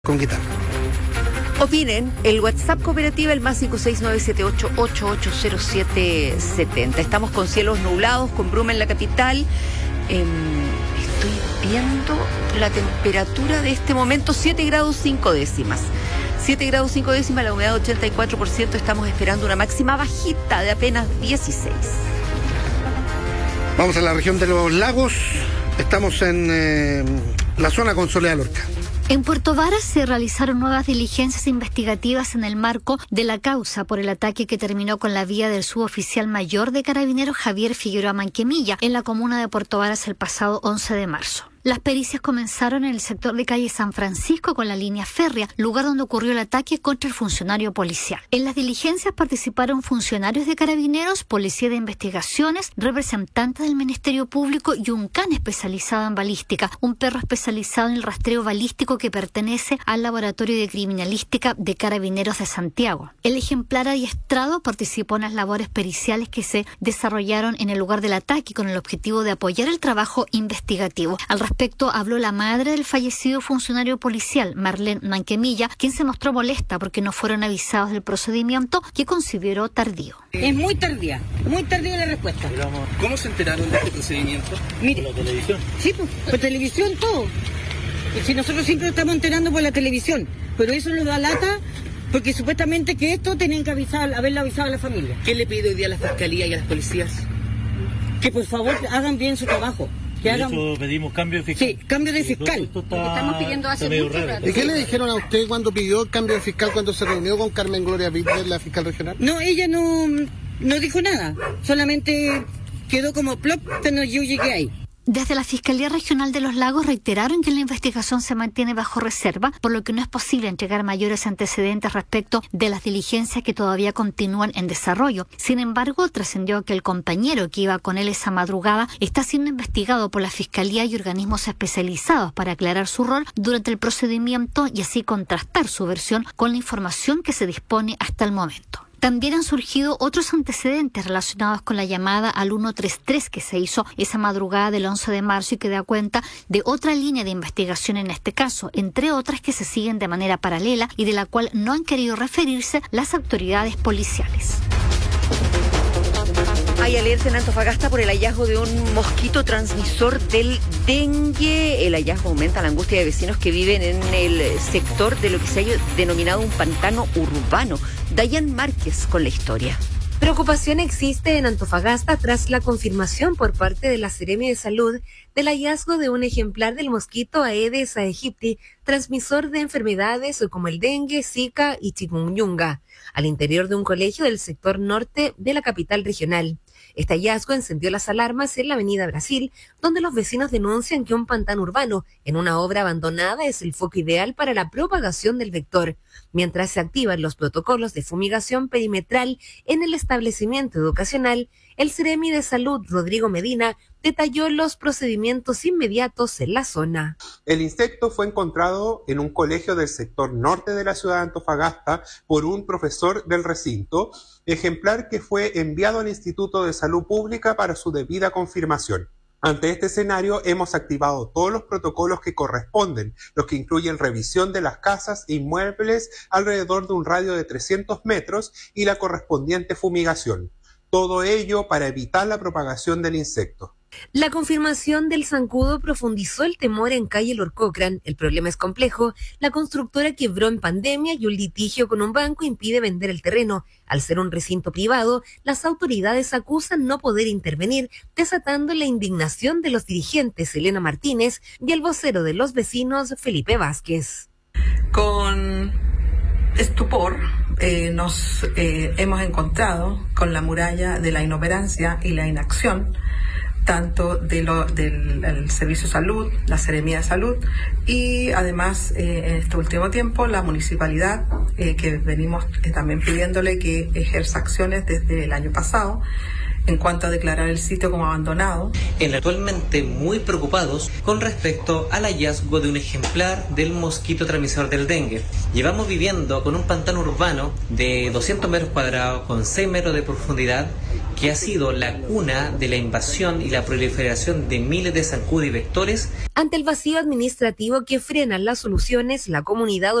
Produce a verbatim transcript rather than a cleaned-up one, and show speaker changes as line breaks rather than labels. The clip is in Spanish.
Con guitarra.
Opinen, el WhatsApp cooperativa, el más cinco seis nueve siete ocho ocho ocho cero siete siete cero. Estamos con cielos nublados, con bruma en la capital. Eh, estoy viendo la temperatura de este momento, siete grados cinco décimas. siete grados cinco décimas, la humedad ochenta y cuatro por ciento. Estamos esperando una máxima bajita de apenas dieciséis.
Vamos a la región de los lagos. Estamos en eh, la zona con Soledad Lorca.
En Puerto Varas se realizaron nuevas diligencias investigativas en el marco de la causa por el ataque que terminó con la vida del suboficial mayor de Carabineros Javier Figueroa Manquemilla en la comuna de Puerto Varas el pasado once de marzo. Las pericias comenzaron en el sector de calle San Francisco con la línea férrea, lugar donde ocurrió el ataque contra el funcionario policial. En las diligencias participaron funcionarios de Carabineros, Policía de Investigaciones, representantes del Ministerio Público y un can especializado en balística, un perro especializado en el rastreo balístico que pertenece al Laboratorio de Criminalística de Carabineros de Santiago. El ejemplar adiestrado participó en las labores periciales que se desarrollaron en el lugar del ataque con el objetivo de apoyar el trabajo investigativo. Al respecto habló la madre del fallecido funcionario policial, Marlene Manquemilla, quien se mostró molesta porque no fueron avisados del procedimiento que consideró tardío.
Es muy tardía, muy tardía la respuesta.
¿Cómo se enteraron de este procedimiento?
Mire,
¿Por la televisión?
Sí, pues, por televisión todo. Si nosotros siempre nos estamos enterando por la televisión, pero eso nos da lata porque supuestamente que esto tenían que avisar, haberlo avisado a la familia.
¿Qué le pide hoy día a la Fiscalía y a las policías?
Que por favor hagan bien su trabajo. Que
Por
hagan...
eso pedimos cambio de fiscal.
Sí, cambio de fiscal.
Esto está,
estamos pidiendo hace mucho rato.
¿Y qué le dijeron a usted cuando pidió el cambio de fiscal, cuando se reunió con Carmen Gloria Víctor, la fiscal regional?
No, ella no, no dijo nada, solamente quedó como plop cuando yo llegué ahí.
Desde la Fiscalía Regional de los Lagos reiteraron que la investigación se mantiene bajo reserva, por lo que no es posible entregar mayores antecedentes respecto de las diligencias que todavía continúan en desarrollo. Sin embargo, trascendió que el compañero que iba con él esa madrugada está siendo investigado por la Fiscalía y organismos especializados para aclarar su rol durante el procedimiento y así contrastar su versión con la información que se dispone hasta el momento. También han surgido otros antecedentes relacionados con la llamada al ciento treinta y tres que se hizo esa madrugada del once de marzo y que da cuenta de otra línea de investigación en este caso, entre otras que se siguen de manera paralela y de la cual no han querido referirse las autoridades policiales.
Hay alerta en Antofagasta por el hallazgo de un mosquito transmisor del dengue. El hallazgo aumenta la angustia de vecinos que viven en el sector de lo que se ha denominado un pantano urbano. Dayan Márquez con la historia.
Preocupación existe en Antofagasta tras la confirmación por parte de la Seremi de Salud del hallazgo de un ejemplar del mosquito Aedes aegypti, transmisor de enfermedades como el dengue, zika y chikungunya, al interior de un colegio del sector norte de la capital regional. Este hallazgo encendió las alarmas en la avenida Brasil, donde los vecinos denuncian que un pantano urbano en una obra abandonada es el foco ideal para la propagación del vector, mientras se activan los protocolos de fumigación perimetral en el establecimiento educacional. El Seremi de Salud, Rodrigo Medina, detalló los procedimientos inmediatos en la zona.
El insecto fue encontrado en un colegio del sector norte de la ciudad de Antofagasta por un profesor del recinto, ejemplar que fue enviado al Instituto de Salud Pública para su debida confirmación. Ante este escenario hemos activado todos los protocolos que corresponden, los que incluyen revisión de las casas e inmuebles alrededor de un radio de trescientos metros y la correspondiente fumigación. Todo ello para evitar la propagación del insecto.
La confirmación del zancudo profundizó el temor en calle Lord Cochrane. El problema es complejo. La constructora quebró en pandemia y un litigio con un banco impide vender el terreno. Al ser un recinto privado, las autoridades acusan no poder intervenir, desatando la indignación de los dirigentes Elena Martínez y el vocero de los vecinos Felipe Vázquez.
Con estupor eh, nos eh, hemos encontrado con la muralla de la inoperancia y la inacción tanto de lo, del el Servicio de Salud, la Seremía de Salud y además eh, en este último tiempo la municipalidad eh, que venimos eh, también pidiéndole que ejerza acciones desde el año pasado en cuanto a declarar el sitio como abandonado.
En actualmente muy preocupados con respecto al hallazgo de un ejemplar del mosquito transmisor del dengue. Llevamos viviendo con un pantano urbano de doscientos metros cuadrados con seis metros de profundidad que ha sido la cuna de la invasión y la proliferación de miles de zancudos y vectores.
Ante el vacío administrativo que frenan las soluciones, la comunidad